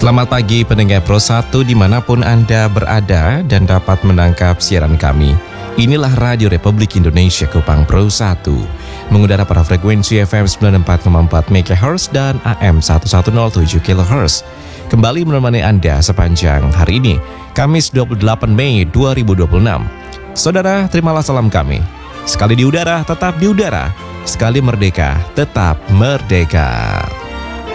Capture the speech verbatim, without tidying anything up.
Selamat pagi pendengar Pro satu dimanapun Anda berada dan dapat menangkap siaran kami. Inilah Radio Republik Indonesia Kupang Pro satu, mengudara pada frekuensi F M sembilan puluh empat koma empat megahertz dan A M seribu seratus tujuh kilohertz. Kembali menemani Anda sepanjang hari ini, Kamis dua puluh delapan Mei dua ribu dua puluh enam. Saudara, terimalah salam kami. Sekali di udara, tetap di udara. Sekali merdeka, tetap merdeka.